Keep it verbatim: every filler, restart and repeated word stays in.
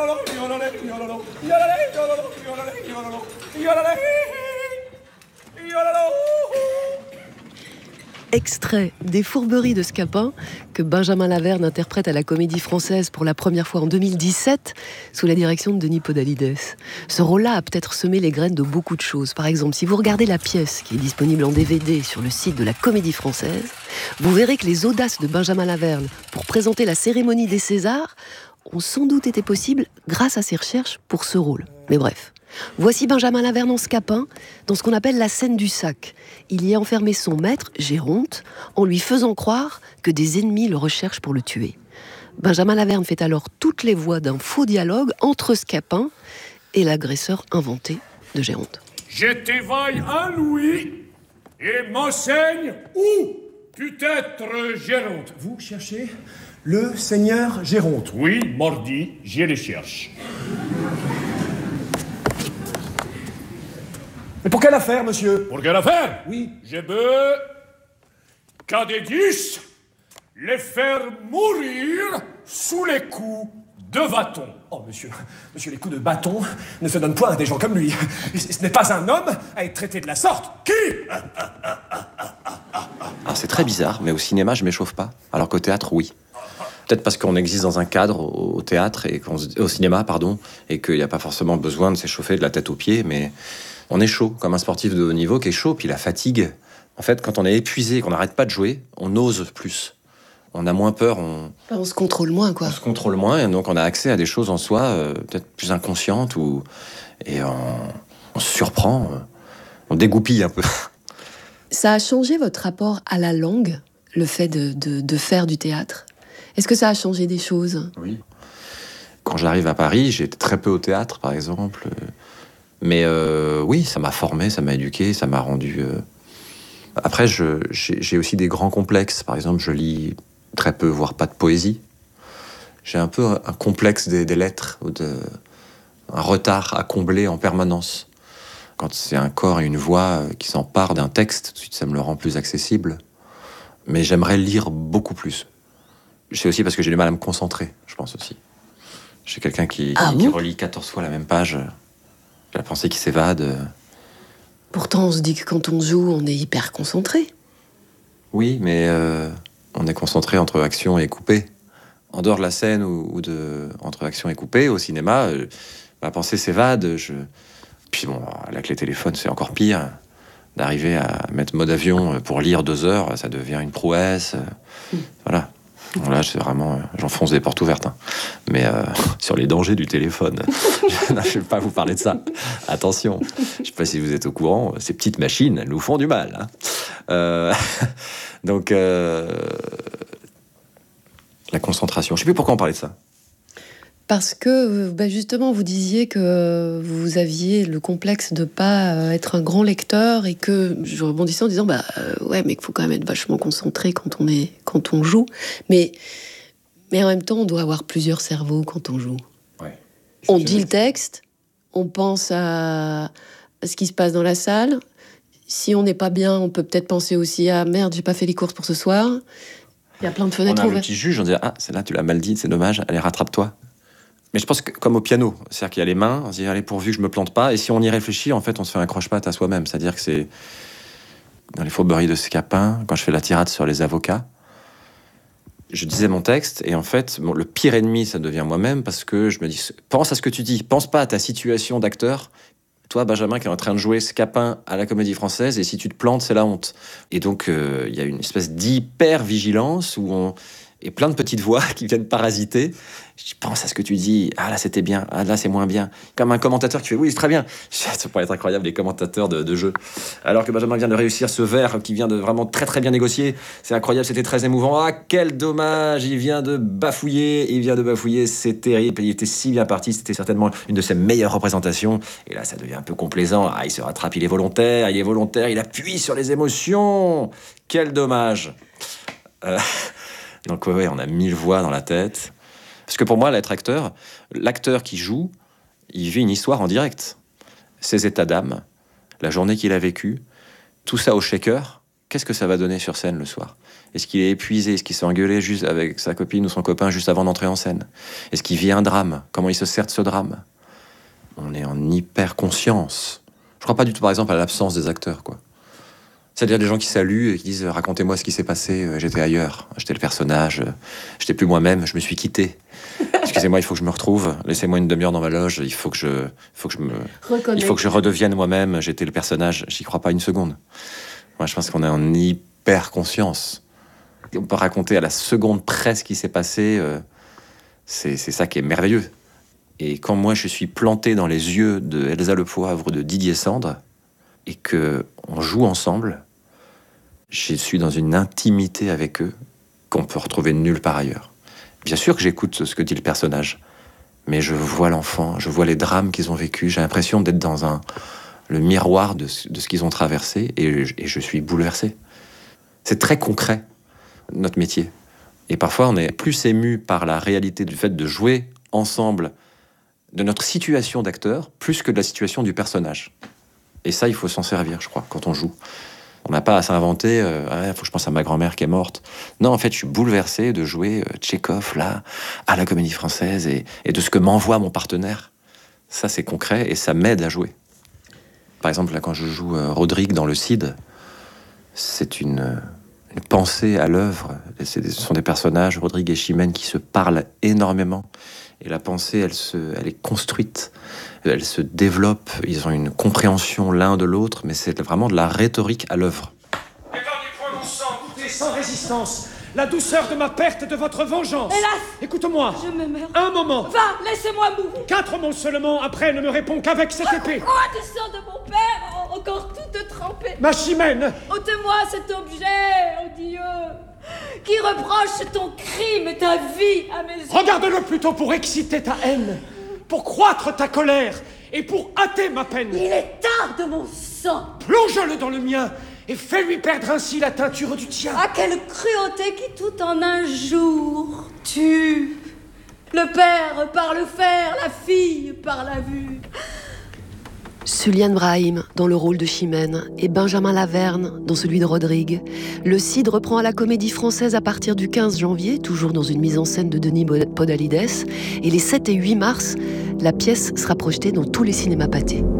Extrait des Fourberies de Scapin que Benjamin Laverne interprète à la Comédie Française pour la première fois en deux mille dix-sept sous la direction de Denis Podalides. Ce rôle-là a peut-être semé les graines de beaucoup de choses. Par exemple, si vous regardez la pièce qui est disponible en D V D sur le site de la Comédie Française, vous verrez que les audaces de Benjamin Laverne pour présenter la cérémonie des Césars ont sans doute été possibles grâce à ses recherches pour ce rôle. Mais bref. Voici Benjamin Laverne en Scapin, dans ce qu'on appelle la scène du sac. Il y a enfermé son maître, Géronte, en lui faisant croire que des ennemis le recherchent pour le tuer. Benjamin Laverne fait alors toutes les voix d'un faux dialogue entre Scapin et l'agresseur inventé de Géronte. Je t'éveille un louis et m'enseigne où put être Géronte. Vous cherchez le seigneur Géronte? Oui, mordi, je le cherche. Mais pour quelle affaire, monsieur? Pour quelle affaire? Oui. Je veux qu'à des dix, les faire mourir sous les coups de bâton. Oh, monsieur, monsieur, les coups de bâton ne se donnent point à des gens comme lui. Ce n'est pas un homme à être traité de la sorte. Qui? Alors, c'est très bizarre, mais au cinéma, je m'échauffe pas. Alors qu'au théâtre, oui. Peut-être parce qu'on existe dans un cadre au, au théâtre, et qu'on, au cinéma, pardon, et qu'il n'y a pas forcément besoin de s'échauffer de la tête aux pieds, mais on est chaud, comme un sportif de haut niveau qui est chaud, puis la fatigue. En fait, quand on est épuisé, qu'on n'arrête pas de jouer, on ose plus. On a moins peur, on... On se contrôle moins, quoi. On se contrôle moins, et donc on a accès à des choses en soi, euh, peut-être plus inconscientes, ou... et on, on se surprend, euh, on dégoupille un peu. Ça a changé votre rapport à la langue, le fait de, de, de faire du théâtre? Est-ce que ça a changé des choses? Oui. Quand j'arrive à Paris, j'ai été très peu au théâtre, par exemple. Mais euh, oui, ça m'a formé, ça m'a éduqué, ça m'a rendu... Euh... Après, je, j'ai, j'ai aussi des grands complexes. Par exemple, je lis très peu, voire pas de poésie. J'ai un peu un complexe des, des lettres, ou de, un retard à combler en permanence. Quand c'est un corps et une voix qui s'emparent d'un texte, tout de suite, ça me le rend plus accessible. Mais j'aimerais lire beaucoup plus. C'est aussi parce que j'ai du mal à me concentrer, je pense aussi. Je suis quelqu'un qui, ah qui, bon qui relit quatorze fois la même page. J'ai la pensée qui s'évade. Pourtant, on se dit que quand on joue, on est hyper concentré. Oui, mais euh, on est concentré entre action et coupé. En dehors de la scène ou, ou de entre action et coupé, au cinéma, euh, ma pensée s'évade. Je... Puis bon, avec les téléphones, c'est encore pire. D'arriver à mettre mode avion pour lire deux heures, ça devient une prouesse. Mmh. Voilà. Bon, là, c'est vraiment... J'enfonce des portes ouvertes. Hein. Mais euh, sur les dangers du téléphone, je ne vais pas vous parler de ça. Attention. Je ne sais pas si vous êtes au courant, ces petites machines, elles nous font du mal. Hein. Euh, donc, euh, la concentration. Je ne sais plus pourquoi on parlait de ça. Parce que, bah justement, vous disiez que vous aviez le complexe de pas être un grand lecteur et que je rebondissais en disant, bah euh, ouais, mais qu'il faut quand même être vachement concentré quand on est, quand on joue. Mais, mais en même temps, on doit avoir plusieurs cerveaux quand on joue. Ouais. On dit le texte, on pense à ce qui se passe dans la salle. Si on n'est pas bien, on peut peut-être penser aussi à merde, j'ai pas fait les courses pour ce soir. Il y a plein de fenêtres ouvertes. On a un petit juge, on dit ah, c'est là, tu l'as mal dit, c'est dommage, allez, rattrape-toi. Mais je pense que comme au piano, c'est-à-dire qu'il y a les mains, on se dit allez, pourvu que je me plante pas, et si on y réfléchit, en fait, on se fait un croche-patte à soi-même. C'est-à-dire que c'est dans les Fourberies de Scapin, quand je fais la tirade sur les avocats, je disais mon texte, et en fait, bon, le pire ennemi, ça devient moi-même, parce que je me dis, pense à ce que tu dis, pense pas à ta situation d'acteur. Toi, Benjamin, qui est en train de jouer Scapin à la Comédie Française, et si tu te plantes, c'est la honte. Et donc, il euh, y a une espèce d'hyper-vigilance où on... et plein de petites voix qui viennent parasiter. Je dis, pense à ce que tu dis. Ah, là, c'était bien. Ah, là, c'est moins bien. Comme un commentateur qui fait, oui, c'est très bien. Ça pourrait être incroyable, les commentateurs de, de jeu. Alors que Benjamin vient de réussir ce vers qui vient de vraiment très, très bien négocier. C'est incroyable, c'était très émouvant. Ah, quel dommage. Il vient de bafouiller. Il vient de bafouiller. C'est terrible. Il était si bien parti. C'était certainement une de ses meilleures représentations. Et là, ça devient un peu complaisant. Ah, il se rattrape. Il est volontaire. Il est volontaire. Il appuie sur les émotions. Quel dommage. Euh... Donc ouais, ouais, on a mille voix dans la tête. Parce que pour moi, l'être acteur, l'acteur qui joue, il vit une histoire en direct. Ses états d'âme, la journée qu'il a vécue, tout ça au shaker, qu'est-ce que ça va donner sur scène le soir? Est-ce qu'il est épuisé? Est-ce qu'il s'est engueulé juste avec sa copine ou son copain juste avant d'entrer en scène? Est-ce qu'il vit un drame? Comment il se sert de ce drame? On est en hyper conscience. Je crois pas du tout, par exemple, à l'absence des acteurs, quoi. C'est-à-dire des gens qui saluent et qui disent « Racontez-moi ce qui s'est passé, j'étais ailleurs, j'étais le personnage, j'étais plus moi-même, je me suis quitté. Excusez-moi, il faut que je me retrouve, laissez-moi une demi-heure dans ma loge, il faut que je, il faut que je me, il faut que je redevienne moi-même, j'étais le personnage. » J'y crois pas une seconde. Moi, je pense qu'on est en hyper conscience. On peut raconter à la seconde près ce qui s'est passé. Euh, c'est, c'est ça qui est merveilleux. Et quand moi, je suis planté dans les yeux de Elsa Le Poivre, de Didier Sandre, et que on joue ensemble, je suis dans une intimité avec eux qu'on peut retrouver nulle part ailleurs. Bien sûr que j'écoute ce que dit le personnage, mais je vois l'enfant, je vois les drames qu'ils ont vécus, j'ai l'impression d'être dans un, le miroir de, de ce qu'ils ont traversé, et, et je suis bouleversé. C'est très concret, notre métier. Et parfois, on est plus ému par la réalité du fait de jouer ensemble de notre situation d'acteur, plus que de la situation du personnage. Et ça, il faut s'en servir, je crois, quand on joue. On n'a pas à s'inventer, euh, ah, faut que je pense à ma grand-mère qui est morte. Non, en fait, je suis bouleversé de jouer euh, Tchekhov, là, à la Comédie Française, et, et de ce que m'envoie mon partenaire. Ça, c'est concret, et ça m'aide à jouer. Par exemple, là, quand je joue euh, Rodrigue dans Le Cid, c'est une, une pensée à l'œuvre. Ce sont des personnages, Rodrigue et Chimène, qui se parlent énormément. Et la pensée, elle, se, elle est construite, elle se développe, ils ont une compréhension l'un de l'autre, mais c'est vraiment de la rhétorique à l'œuvre. Épargnez point mon sang, goûtez sans résistance la douceur de ma perte et de votre vengeance. Hélas! Écoute-moi. Je me meurs. Un moment. Va, laissez-moi mourir. Quatre mots seulement, après ne me réponds qu'avec cette épée. Pourquoi du sang de mon père, encore tout trempé? Ma Chimène. Ôtez-moi cet objet, oh Dieu, qui reproche ton crime et ta vie à mes yeux. Regarde-le plutôt pour exciter ta haine, pour croître ta colère et pour hâter ma peine. Il est tard de mon sang. Plonge-le dans le mien et fais-lui perdre ainsi la teinture du tien. Ah, quelle cruauté qui tout en un jour tue. Le père par le fer, la fille par la vue. Suliane Brahim dans le rôle de Chimène et Benjamin Laverne dans celui de Rodrigue. Le Cid reprend à la Comédie Française à partir du quinze janvier, toujours dans une mise en scène de Denis Podalides. Et les sept et huit mars, la pièce sera projetée dans tous les cinémas pâtés.